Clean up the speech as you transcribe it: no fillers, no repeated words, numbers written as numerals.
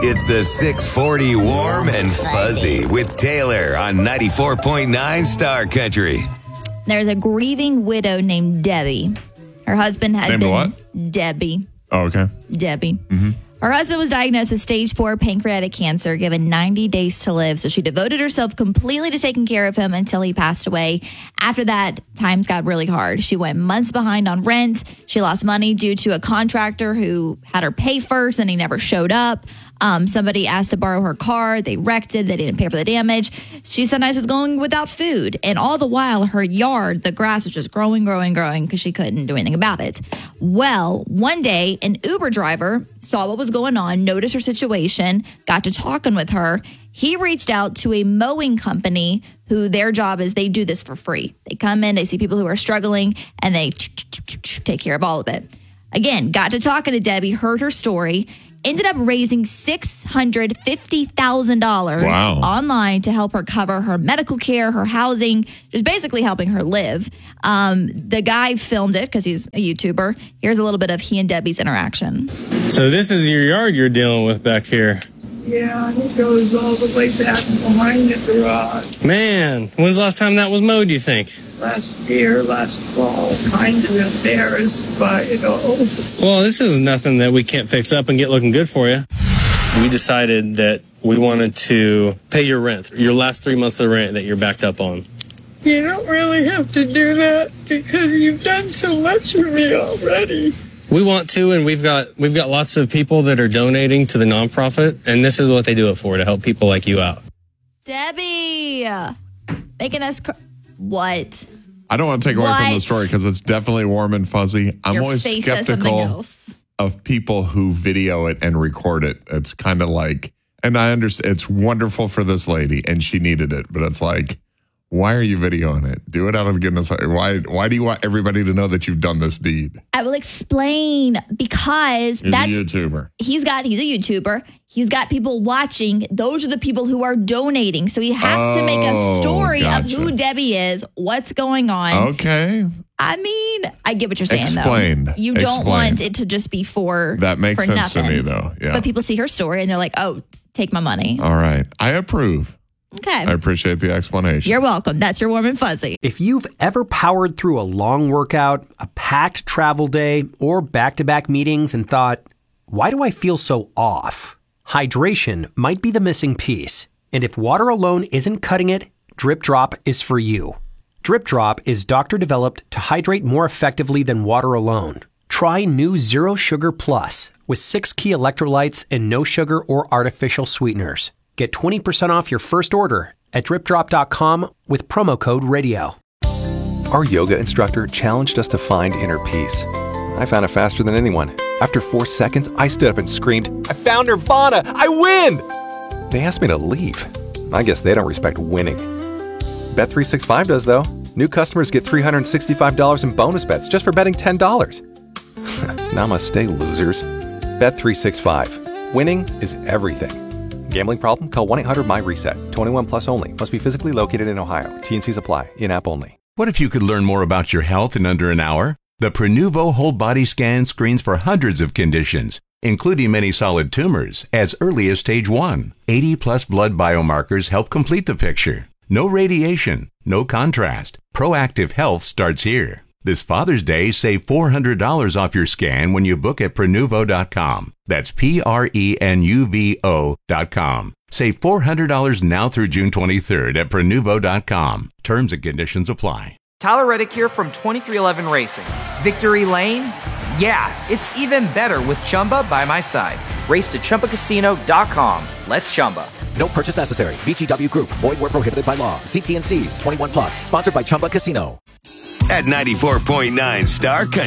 It's the 640 Warm and Fuzzy with Taylor on 94.9 Star Country. There's a grieving widow named Debbie. Her husband had been... what? Debbie. Oh, okay. Debbie. Mm-hmm. Her husband was diagnosed with stage 4 pancreatic cancer, given 90 days to live. So she devoted herself completely to taking care of him until he passed away. After that, times got really hard. She went months behind on rent. She lost money due to a contractor who had her pay first and he never showed up. Somebody asked to borrow her car. They wrecked it. They didn't pay for the damage. She sometimes was going without food. And all the while, her yard, the grass was just growing because she couldn't do anything about it. Well, one day, an Uber driver saw what was going on, noticed her situation, got to talking with her. He reached out to a mowing company who their job is they do this for free. They come in, they see people who are struggling, and they take care of all of it. Again, got to talking to Debbie, heard her story, ended up raising $650,000 online to help her cover her medical care, her housing, just basically helping her live. The guy filmed it because he's a YouTuber. Here's a little bit of he and Debbie's interaction. So this is your yard you're dealing with back here. Yeah, it goes all the way back behind the garage. Man, when's the last time that was mowed, do you think? Last fall, kind of embarrassed by it all. Well, this is nothing that we can't fix up and get looking good for you. We decided that we wanted to pay your rent, your last 3 months of rent that you're backed up on. You don't really have to do that because you've done so much for me already. We want to, and we've got lots of people that are donating to the nonprofit, and this is what they do it for, to help people like you out. Debbie, making us what? I don't want to take away from the story because it's definitely warm and fuzzy. I'm always skeptical of people who video it and record it. It's kind of like, and I understand it's wonderful for this lady and she needed it, but it's like, why are you videoing it? Do it out of goodness. Why do you want everybody to know that you've done this deed? I will explain because he's a YouTuber. He's a YouTuber. He's got people watching. Those are the people who are donating. So he has to make a story of who Debbie is, what's going on. Okay. I mean, I get what you're saying, Explained. though. You don't want it to just be for that makes for sense nothing. to me, though. Yeah. But people see her story and they're like, oh, take my money. All right. I approve. Okay. I appreciate the explanation. You're welcome. That's your warm and fuzzy. If you've ever powered through a long workout, a packed travel day, or back-to-back meetings and thought, why do I feel so off? Hydration might be the missing piece. And if water alone isn't cutting it, Drip Drop is for you. Drip Drop is doctor-developed to hydrate more effectively than water alone. Try new Zero Sugar Plus with 6 key electrolytes and no sugar or artificial sweeteners. Get 20% off your first order at dripdrop.com with promo code RADIO. Our yoga instructor challenged us to find inner peace. I found it faster than anyone. After 4 seconds, I stood up and screamed, I found Nirvana! I win! They asked me to leave. I guess they don't respect winning. Bet365 does, though. New customers get $365 in bonus bets just for betting $10. Namaste, losers. Bet365. Winning is everything. Gambling problem? Call 1-800-MY-RESET. 21 plus only. Must be physically located in Ohio. T&Cs apply. In-app only. What if you could learn more about your health in under an hour? The Prenuvo Whole Body Scan screens for hundreds of conditions, including many solid tumors, as early as stage 1. 80-plus blood biomarkers help complete the picture. No radiation, no contrast. Proactive health starts here. This Father's Day, save $400 off your scan when you book at Prenuvo.com. That's Prenuvo.com. Save $400 now through June 23rd at Prenuvo.com. Terms and conditions apply. Tyler Reddick here from 2311 Racing. Victory Lane? Yeah, it's even better with Chumba by my side. Race to ChumbaCasino.com. Let's Chumba. No purchase necessary. VGW Group. Void where prohibited by law. See T&Cs. 21 plus. Sponsored by Chumba Casino. At 94.9 Star Country.